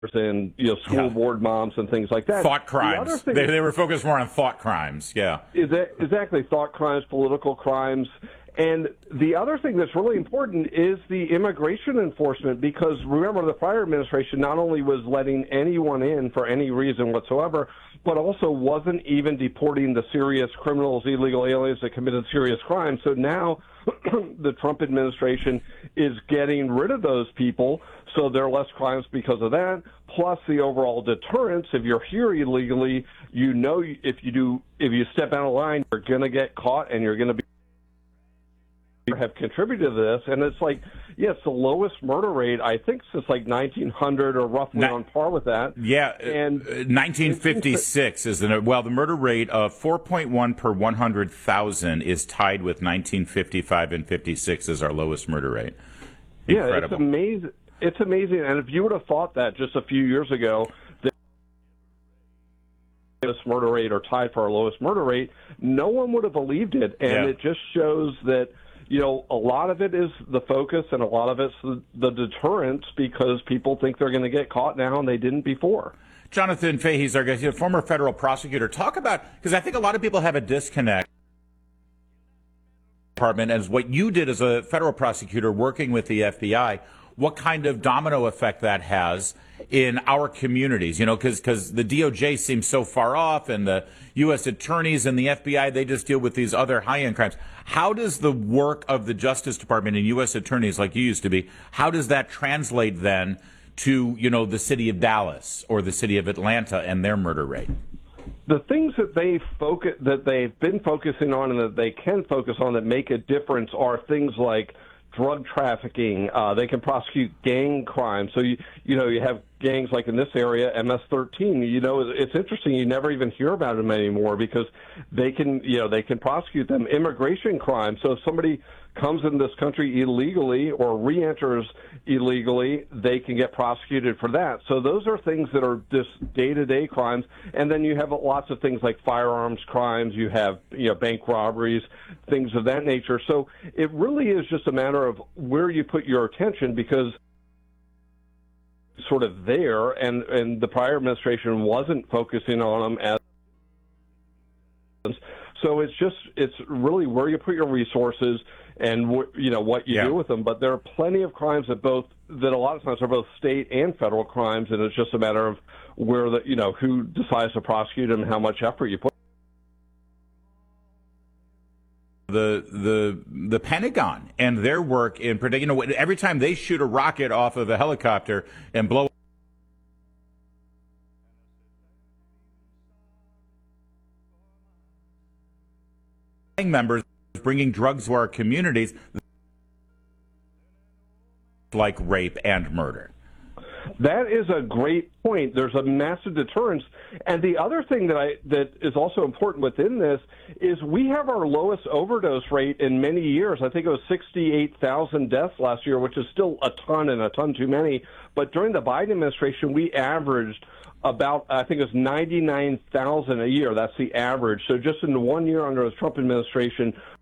and school board moms and things like that. Thought crimes. They were focused more on thought crimes. Yeah. Exactly. Thought crimes, political crimes. And the other thing that's really important is the immigration enforcement, because remember, the prior administration not only was letting anyone in for any reason whatsoever, but also wasn't even deporting the serious criminals, illegal aliens that committed serious crimes. So now the Trump administration is getting rid of those people, so there are less crimes because of that, plus the overall deterrence. If you're here illegally, if you step out of line, you're going to get caught and you're going to be have contributed to this. And it's like, it's the lowest murder rate, I think, since like 1900 or roughly on par with that. Yeah, and 1956 is the murder rate of 4.1 per 100,000 is tied with 1955 and 56 as our lowest murder rate. Incredible. Yeah, it's amazing. It's amazing. And if you would have thought that just a few years ago, that this murder rate or tied for our lowest murder rate, no one would have believed it. And it just shows that a lot of it is the focus and a lot of it's the deterrence, because people think they're going to get caught now and they didn't before. Jonathan Fahey's our guest, former federal prosecutor. Talk about, because I think a lot of people have a disconnect department as what you did as a federal prosecutor working with the FBI, what kind of domino effect that has in our communities, because the DOJ seems so far off, and the U.S. attorneys and the FBI, they just deal with these other high-end crimes. How does the work of the Justice Department and U.S. attorneys, like you used to be, how does that translate then to, the city of Dallas or the city of Atlanta and their murder rate? The things that they've been focusing on and that they can focus on that make a difference are things like drug trafficking. They can prosecute gang crime. So you have gangs like in this area, MS-13. It's interesting. You never even hear about them anymore because they can prosecute them. Immigration crime. So if somebody comes in this country illegally or re-enters illegally, they can get prosecuted for that. So those are things that are just day-to-day crimes. And then you have lots of things like firearms crimes. You have bank robberies, things of that nature. So it really is just a matter of where you put your attention, because sort of there, and the prior administration wasn't focusing on them as. So it's really where you put your resources and what you do with them. But there are plenty of crimes that a lot of times are both state and federal crimes, and it's just a matter of where who decides to prosecute them and how much effort you put. The Pentagon and their work in predicting, every time they shoot a rocket off of a helicopter and blow members bringing drugs to our communities, like rape and murder. That is a great point. There's a massive deterrence. And the other thing that is also important within this is we have our lowest overdose rate in many years. I think it was 68,000 deaths last year, which is still a ton too many. But during the Biden administration, we averaged about, I think it was 99,000 a year. That's the average. So just in 1 year under the Trump administration,